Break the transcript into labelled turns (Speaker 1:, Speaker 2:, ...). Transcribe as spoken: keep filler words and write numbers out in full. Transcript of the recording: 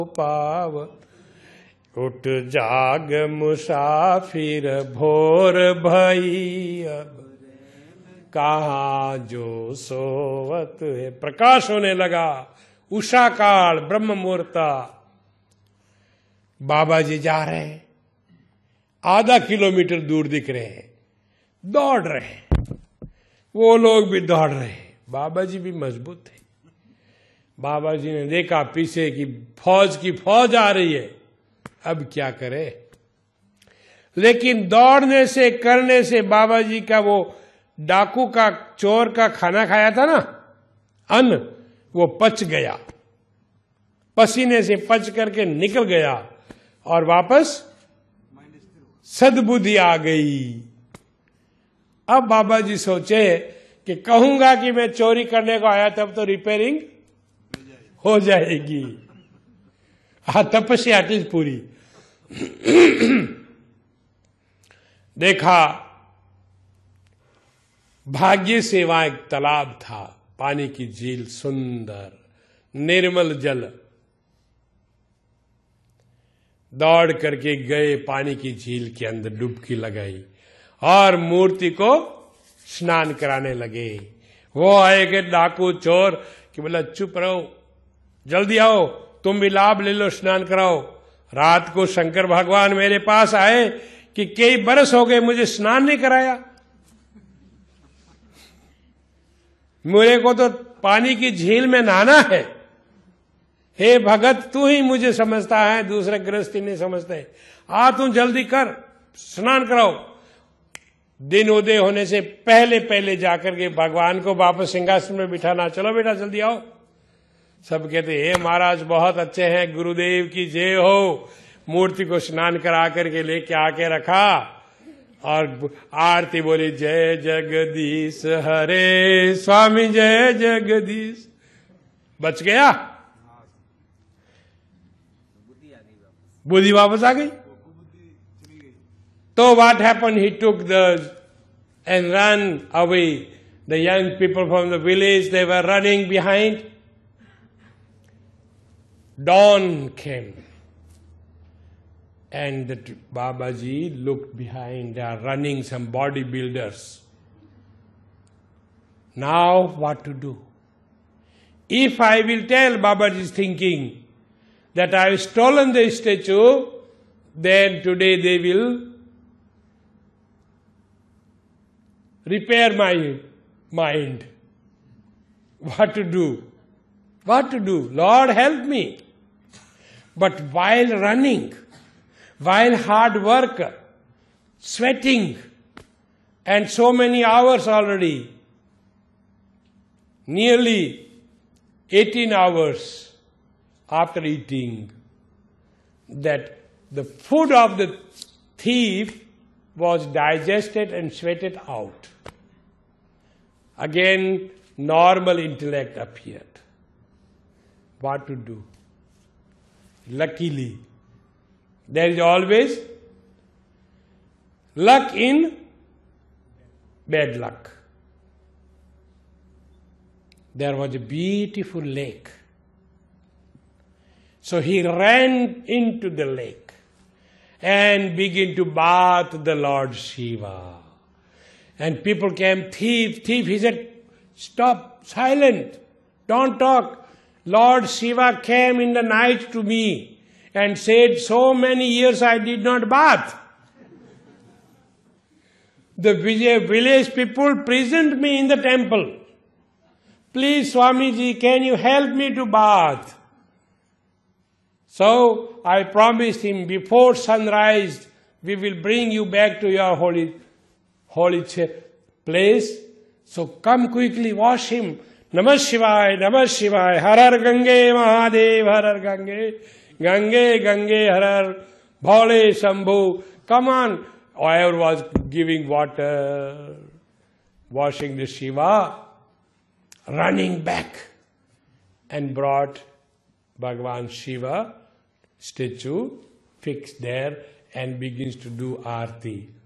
Speaker 1: पाव। उठ जाग मुसाफिर भोर भई, अब कहाँ जो सोवत है। प्रकाश होने लगा, उषा काल, ब्रह्म मुहूर्ता। बाबा जी जा रहे हैं, आधा किलोमीटर दूर दिख रहे हैं, दौड़ रहे हैं, वो लोग भी दौड़ रहे हैं। बाबा जी भी मजबूत थे। बाबा जी ने देखा पीछे की फौज की फौज आ रही है, अब क्या करे। लेकिन दौड़ने से करने से बाबा जी का वो डाकू का, चोर का खाना खाया था ना, अन्न, वो पच गया, पसीने से पच करके निकल गया और वापस सद्बुद्धि आ गई। अब बाबा जी सोचे कि कहूंगा कि मैं चोरी करने को आया, तब तो रिपेयरिंग हो जाएगी। हाँ, तपस्या एटलीस्ट पूरी। देखा, भाग्य से वहां एक तालाब था, पानी की झील, सुंदर निर्मल जल। दौड़ करके गए, पानी की झील के अंदर डुबकी लगाई और मूर्ति को स्नान कराने लगे। वो आए कि डाकू चोर कि बोला चुप रहो, जल्दी आओ, तुम भी लाभ ले लो, स्नान कराओ। रात को शंकर भगवान मेरे पास आए कि कई बरस हो गए मुझे स्नान नहीं कराया, मेरे को तो पानी की झील में नहाना है। हे भगत, तू ही मुझे समझता है, दूसरे गृहस्थी नहीं समझते। आ तू जल्दी कर, स्नान कराओ। दिन उदय होने से पहले पहले जाकर के भगवान को वापस सिंहासन में बिठाना। चलो बेटा जल्दी आओ। सब कहते हे महाराज बहुत अच्छे हैं, गुरुदेव की जय हो। मूर्ति को स्नान करा करके लेके आके रखा और आरती बोली, जय जगदीश हरे स्वामी, जय जगदीश। बच गया, बुद्धि वापस आ गई। तो what happened, he took the end run away. The young people from the village, they were running behind. Dawn came, and the Babaji looked behind. They are running some bodybuilders. Now what to do? If I will tell, Babaji is thinking, that I have stolen the statue, then today they will repair my mind. What to do? What to do? Lord help me. But while running, while hard work, sweating, and so many hours already, nearly eighteen hours after eating, that the food of the thief was digested and sweated out. Again, normal intellect appeared. What to do? Luckily, there is always luck in bad luck. There was a beautiful lake. So he ran into the lake and began to bath the Lord Shiva. And people came, thief, thief. He said, stop, silent, don't talk. Lord Shiva came in the night to me and said, so many years I did not bath. The village people prisoned me in the temple. Please, Swamiji, can you help me to bath? So I promised him, before sunrise, we will bring you back to your holy, holy place. So come quickly, wash him. Namah Shivaya, Namah Shivaya, Har Har Gange Mahadev, Har Har Gange, Gange Gange Har Har, Bhole Shambhu. Come on. I was giving water, washing the Shiva, running back and brought Bhagavan Shiva statue fixed there and begins to do Aarti.